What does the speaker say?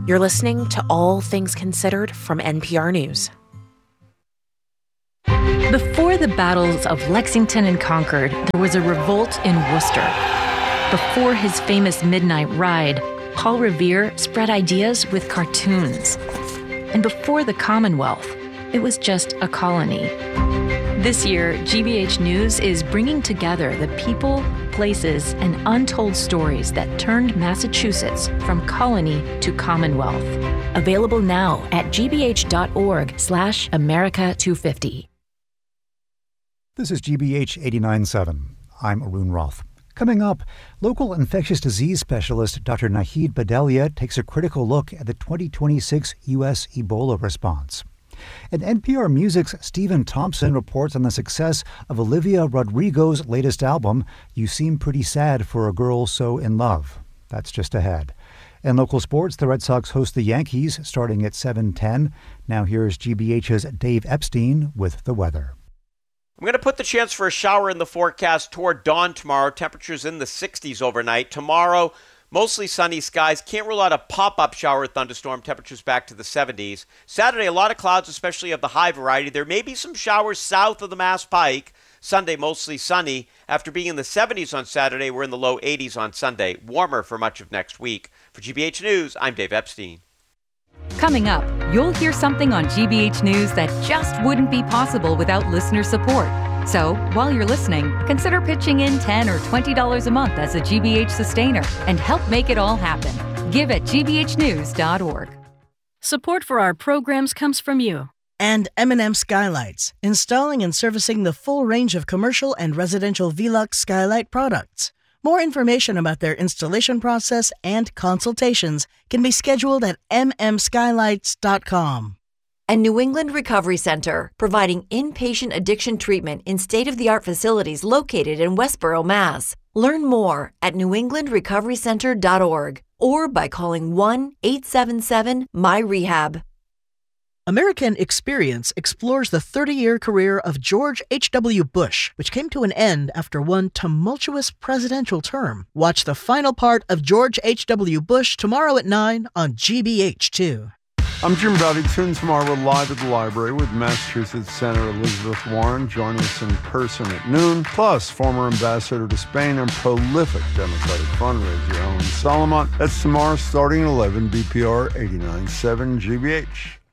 You're listening to All Things Considered from NPR News. Before the battles of Lexington and Concord, there was a revolt in Worcester. Before his famous Midnight Ride, Paul Revere spread ideas with cartoons. And before the Commonwealth, it was just a colony. This year, GBH News is bringing together the people, places, and untold stories that turned Massachusetts from colony to Commonwealth. Available now at gbh.org/America250. This is GBH 89.7. I'm Arun Roth. Coming up, local infectious disease specialist Dr. Nahid Bhadelia takes a critical look at the 2026 U.S. Ebola response. And NPR Music's Stephen Thompson reports on the success of Olivia Rodrigo's latest album, You Seem Pretty Sad for a Girl So in Love. That's just ahead. In local sports, the Red Sox host the Yankees starting at 7:10. Now here's GBH's Dave Epstein with the weather. I'm going to put the chance for a shower in the forecast toward dawn tomorrow. Temperatures in the 60s overnight. Tomorrow, mostly sunny skies. Can't rule out a pop-up shower or thunderstorm. Temperatures back to the 70s. Saturday, a lot of clouds, especially of the high variety. There may be some showers south of the Mass Pike. Sunday, mostly sunny. After being in the 70s on Saturday, we're in the low 80s on Sunday. Warmer for much of next week. For GBH News, I'm Dave Epstein. Coming up, you'll hear something on GBH News that just wouldn't be possible without listener support. So, while you're listening, consider pitching in $10 or $20 a month as a GBH sustainer and help make it all happen. Give at gbhnews.org. Support for our programs comes from you. And M&M Skylights, installing and servicing the full range of commercial and residential Velux skylight products. More information about their installation process and consultations can be scheduled at mmskylights.com. And New England Recovery Center, providing inpatient addiction treatment in state-of-the-art facilities located in Westboro, Mass. Learn more at newenglandrecoverycenter.org or by calling 1-877-MY-REHAB. American Experience explores the 30-year career of George H.W. Bush, which came to an end after one tumultuous presidential term. Watch the final part of George H.W. Bush tomorrow at 9 on GBH2. I'm Jim Bevington. Tomorrow we're live at the library with Massachusetts Senator Elizabeth Warren joining us in person at noon, plus former ambassador to Spain and prolific Democratic fundraiser Ellen Solomon. That's tomorrow starting at 11, BPR 89.7 GBH.